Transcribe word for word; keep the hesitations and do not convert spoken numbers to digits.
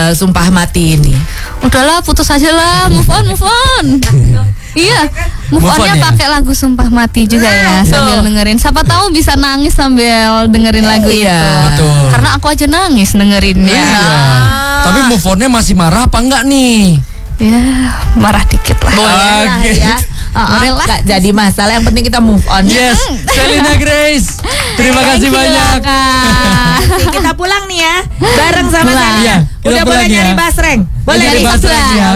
uh, Sumpah Mati ini? Udahlah, putus aja lah, move on, move on. Iya, move, Move on onnya ya? pakai lagu Sumpah Mati juga ya, sambil dengerin. Siapa tahu bisa nangis sambil dengerin lagu Iya, itu. betul. Karena aku aja nangis dengerinnya. Iya. Tapi move on-nya masih marah apa enggak nih? Ya, marah dikit lah. Boleh lah Oke. ya. Boleh lah. Nggak jadi masalah, yang penting kita move on. Yes, Selina Grace. Terima kasih banyak. Nih, kita pulang nih ya, bareng sama Pulang. saya. Iya, kita Udah pulang boleh ya. nyari basreng. Boleh Nyari nih. basreng ya.